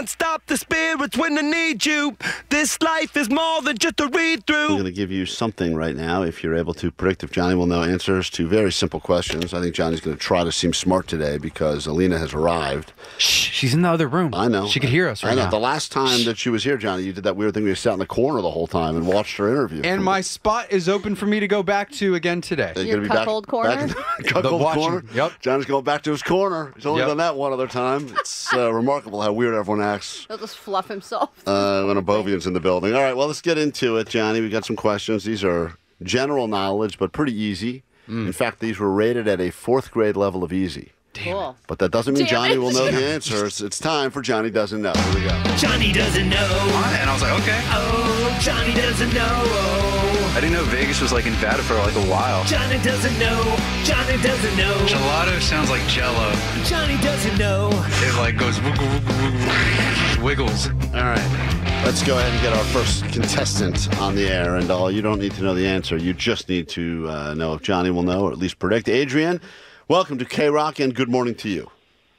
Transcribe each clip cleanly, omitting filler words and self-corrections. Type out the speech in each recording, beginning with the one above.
can't stop the spirits when I need you. This life is more than just a read-through. I'm going to give you something right now if you're able to predict if Johnny will know answers to very simple questions. I think Johnny's going to try to seem smart today because Alina has arrived. Shh, she's in the other room. I know. She could hear us right I know. now. The last time that she was here, Johnny, you did that weird thing where you sat in the corner the whole time and watched her interview. And my spot is open for me to go back to again today. You're Your gonna be cuckold corner? Back in the cuckold corner? Yep. Johnny's going back to his corner. He's only Yep. done that one other time. It's remarkable how weird everyone acts He'll just fluff himself. when a Bovian's in the building. All right, well, let's get into it, Johnny. We got some questions. These are general knowledge, but pretty easy. In fact, these were rated at a 4th grade level of easy. Cool. But that doesn't mean Damn Johnny it. will know the answers. It's time for Johnny Doesn't Know. Here we go. Johnny doesn't know. And I was like, okay. Oh, Johnny doesn't know. I didn't know Vegas was like in Nevada for like a while. Johnny doesn't know. Johnny doesn't know. Gelato sounds like Jello. Johnny doesn't know. It like goes wiggles. All right. Let's go ahead and get our first contestant on the air. And you don't need to know the answer. You just need to know if Johnny will know or at least predict. Adrian, welcome to K-Rock and good morning to you.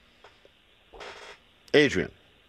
Adrian.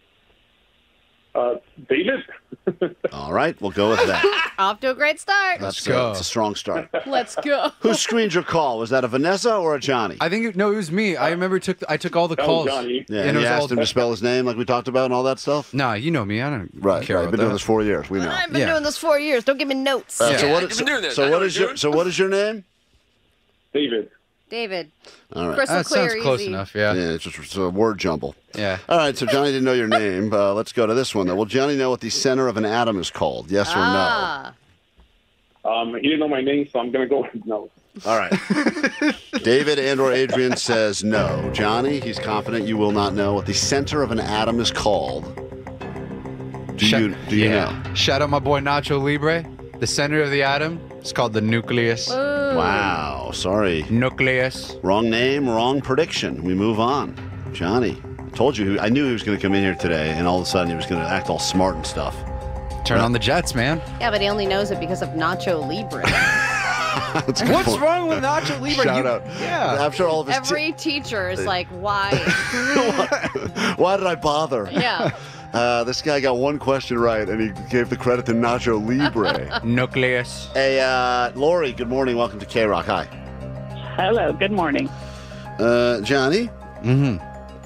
David? All right, we'll go with that. Off to a great start. Let's go. It's a strong start. Let's go. Who screened your call? Was that a Vanessa or a Johnny? I think it was me. I remember I took all the That calls. was Johnny. Yeah, and and it you was asked all him to spell his name like we talked about and all that stuff? Nah, you know me. I don't Right, care right. about Been doing that. this 4 years. We know. I've been Yeah. doing this 4 years. Don't give me notes. So what I've is been doing this. so I what know is what your I'm so what is your name? David. David. All right. Crystal That clear, sounds close easy. enough, yeah. Yeah, it's a word jumble. Yeah. All right, so Johnny didn't know your name. Let's go to this one, though. Will Johnny know what the center of an atom is called? Yes or Ah. He didn't know my name, so I'm going to go with no. no? All right. David and or Adrian says no. Johnny, he's confident you will not know what the center of an atom is called. Do you know? Shout out my boy Nacho Libre. The center of the atom is called the nucleus. Wow, sorry. Nucleus. Wrong name, wrong prediction. We move on. Johnny, told you, I knew he was going to come in here today, and all of a sudden he was going to act all smart and stuff. Turn on the Jets, man. Yeah, but he only knows it because of Nacho Libre. That's a good What's point. wrong with Nacho Libre? Shout out. Yeah. I'm sure all of his Every teacher is like, why? Why did I bother? Yeah. This guy got one question right, and he gave the credit to Nacho Libre. Nucleus. Hey, Lori, good morning. Welcome to K-Rock. Hi. Hello, good morning. Johnny? Mm-hmm.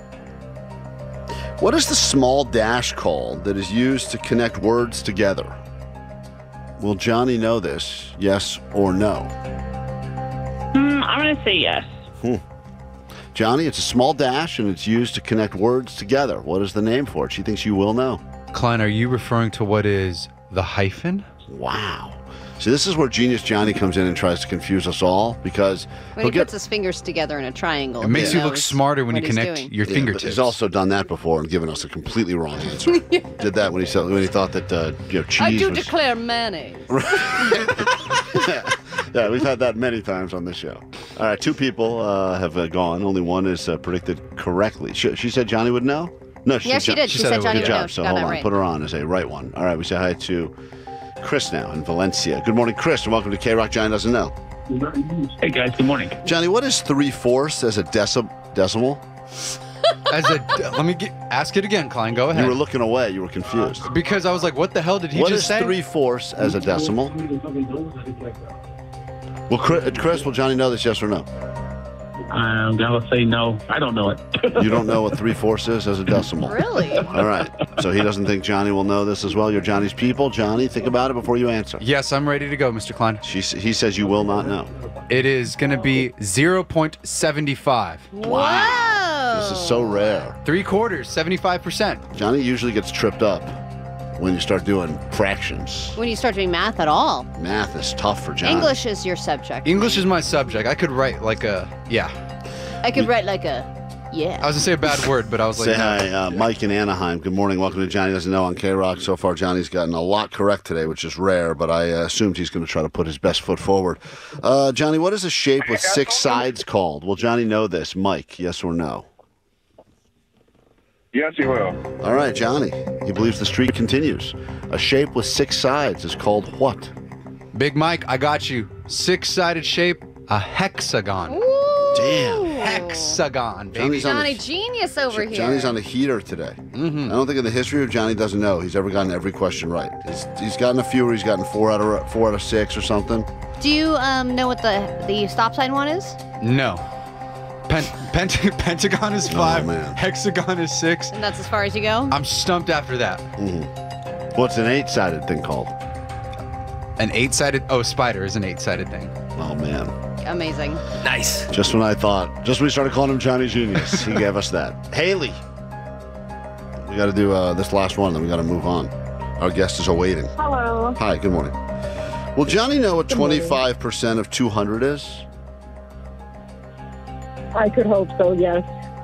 What is the small dash called that is used to connect words together? Will Johnny know this, yes or no? I'm going to say yes. Johnny, it's a small dash, and it's used to connect words together. What is the name for it? She thinks you will know. Klein, are you referring to what is the hyphen? Wow. See, this is where Genius Johnny comes in and tries to confuse us all because When he puts his fingers together in a triangle. It makes he you look knows smarter when you what he's connect doing. your Yeah, but fingertips. he's also done that before and given us a completely wrong answer. Did that when he thought that cheese I do was. declare mayonnaise. Yeah, we've had that many times on this show. All right, 2 people have gone. Only one is predicted correctly. She said Johnny would know? No, Yes, she did. She said Johnny Good would know. job. She So got hold that on. right. Put her on as a right one. All right, we say hi to Chris now in Valencia. Good morning, Chris, and welcome to K-Rock. Johnny doesn't know. Hey, guys, good morning. Johnny, what is 3/4 as a decimal? Ask it again, Klein. Go ahead. You were looking away. You were confused. Because I was like, what the hell did he What just is say? 3/4 as a decimal? Well, Chris, will Johnny know this, yes or no? I'm going to say no. I don't know it. You don't know what 3/4 is as a decimal? Really? All right. So he doesn't think Johnny will know this as well. You're Johnny's people. Johnny, think about it before you answer. Yes, I'm ready to go, Mr. Klein. He says you will not know. It is going to be 0.75. Wow. This is so rare. 3/4, 75%. Johnny usually gets tripped up when you start doing fractions. When you start doing math at all. Math is tough for Johnny. English is your subject. English is my subject. I could write like a, I could write like a, yeah. I was going to say a bad word, but I was like, Say hi, Mike in Anaheim. Good morning. Welcome to Johnny Doesn't Know on K-Rock. So far, Johnny's gotten a lot correct today, which is rare, but I assumed he's going to try to put his best foot forward. Johnny, what is a shape with 6 sides called? Will Johnny know this? Mike, yes or no? Yes, you will. All right, Johnny. He believes the streak continues. A shape with 6 sides is called what? Big Mike, I got you. 6-sided shape, a hexagon. Damn. hexagon, baby. Johnny's on Johnny the, genius over here. Johnny's on a heater today. Mm-hmm. I don't think in the history of Johnny doesn't know he's ever gotten every question right. He's gotten a few where he's gotten 4 out of 6 or something. Do you know what the stop sign one is? No. Pentagon is 5. man. Hexagon is 6. And that's as far as you go? I'm stumped after that. What's an 8-sided thing called? An 8-sided. Oh, spider is an 8-sided thing. Oh man. Amazing. Nice. Just when we started calling him Johnny Genius, he gave us that. Haley. We got to do this last one, then we got to move on. Our guest is awaiting. Hello. Hi, good morning. Will Johnny know what 25% of 200 is? I could hope so, yes.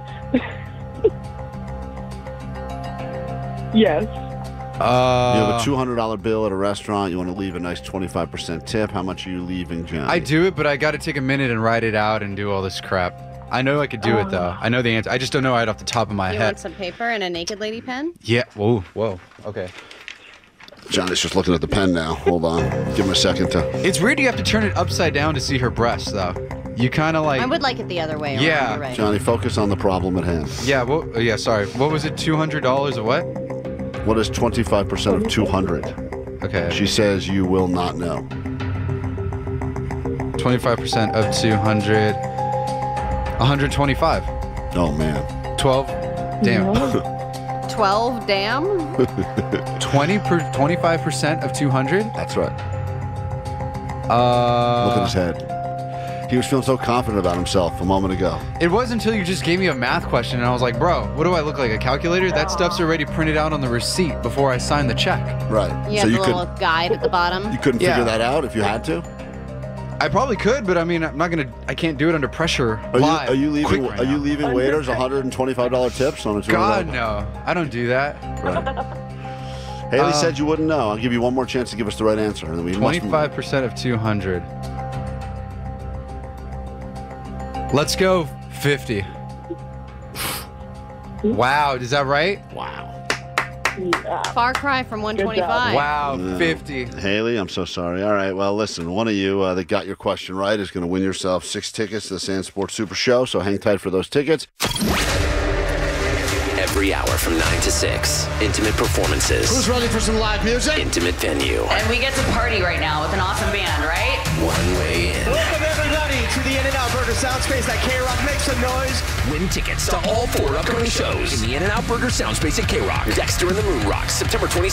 Yes. You have a $200 bill at a restaurant. You want to leave a nice 25% tip. How much are you leaving, Johnny? I do it, but I got to take a minute and write it out and do all this crap. I know I could do it, though. I know the answer. I just don't know right off the top of my You head. want some paper and a naked lady pen? Yeah. Whoa. Okay. Johnny's just looking at the pen now. Hold on. Give him a second to... It's weird you have to turn it upside down to see her breasts, though. You kind of like... I would like it the other way around. Yeah. You're right. Johnny, focus on the problem at hand. Yeah, sorry. What was it, $200 of what? What is 25% of 200? Okay. She says you will not know. 25% of 200... 125. Oh, man. 12. Damn. 12, damn? 25% of 200? That's right. Look at his head. He was feeling so confident about himself a moment ago. It was until you just gave me a math question and I was like, bro, what do I look like, a calculator? That stuff's already printed out on the receipt before I sign the check. Right. You so have you the little guide at the bottom. you couldn't Yeah. figure that out if you had to? I probably could, but I mean, I can't do it under pressure live. Are you leaving quick right now. leaving waiters $125 tips on a $200? God, no. I don't do that. Right. Haley said you wouldn't know. I'll give you one more chance to give us the right answer. And then we must move. 25% of 200. Let's go 50. Wow, is that right? Wow. Far cry from 125. Wow, 50. Haley, I'm so sorry. All right, well, listen, one of you that got your question right is going to win yourself 6 tickets to the Sand Sports Super Show, so hang tight for those tickets. Every hour from 9 to 6. Intimate performances. Who's ready for some live music? Intimate venue. And we get to party right now with an awesome band, right? One way in. Welcome everybody to the In-N-Out Burger Soundspace at K-Rock. Make some noise. Win tickets to all 4 upcoming shows in the In-N-Out Burger Soundspace at K-Rock. Dexter and the Moon Rocks, September 26th.